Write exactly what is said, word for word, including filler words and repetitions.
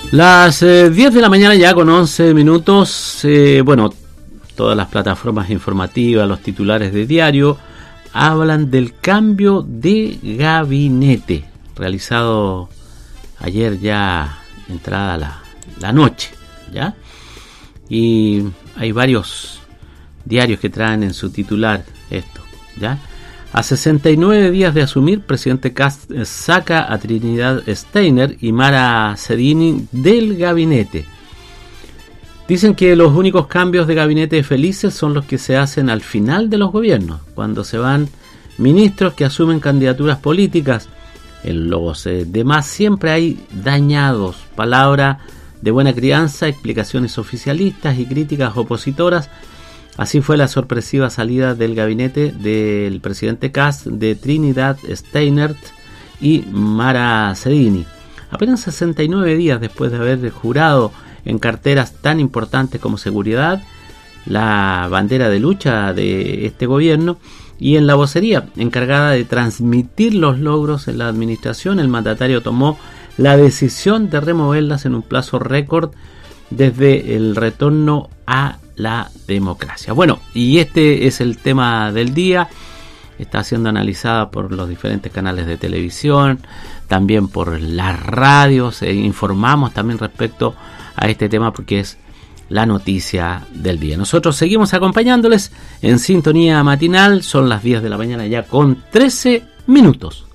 Las eh, diez de la mañana ya con once minutos, eh, bueno, todas las plataformas informativas, los titulares de diario, hablan del cambio de gabinete realizado ayer ya entrada la, la noche, ¿ya? Y hay varios diarios que traen en su titular esto, ¿ya? A sesenta y nueve días de asumir, presidente Kast saca a Trinidad Steiner y Mara Sedini del gabinete. Dicen que los únicos cambios de gabinete felices son los que se hacen al final de los gobiernos, cuando se van ministros que asumen candidaturas políticas. En los eh, demás siempre hay dañados, palabra de buena crianza, explicaciones oficialistas y críticas opositoras. Así fue la sorpresiva salida del gabinete del presidente Kast, de Trinidad Steiner y Mara Sedini. Apenas sesenta y nueve días después de haber jurado en carteras tan importantes como seguridad, la bandera de lucha de este gobierno, y en la vocería encargada de transmitir los logros en la administración, el mandatario tomó la decisión de removerlas en un plazo récord desde el retorno a la democracia. Bueno, y este es el tema del día. Está siendo analizada por los diferentes canales de televisión, también por las radios. Eh, informamos también respecto a este tema porque es la noticia del día. Nosotros seguimos acompañándoles en sintonía matinal. Son las diez de la mañana ya con trece minutos.